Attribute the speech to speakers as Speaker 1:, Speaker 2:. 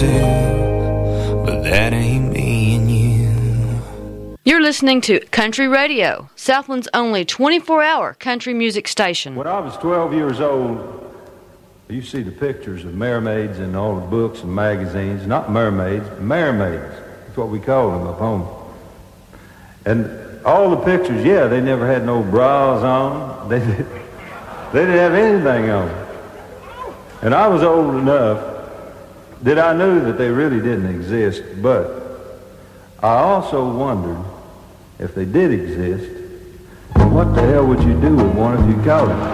Speaker 1: too, but that ain't me and you.
Speaker 2: You're listening to Country Radio, Southland's only 24-hour country music station.
Speaker 3: When I was 12 years old, you see the pictures of mermaids in all the books and magazines. Not mermaids, mermaids. That's what we call them up home. And all the pictures, yeah, they never had no bras on. They didn't have anything on. And I was old enough that I knew that they really didn't exist, but I also wondered if they did exist, what the hell would you do with one if you caught it?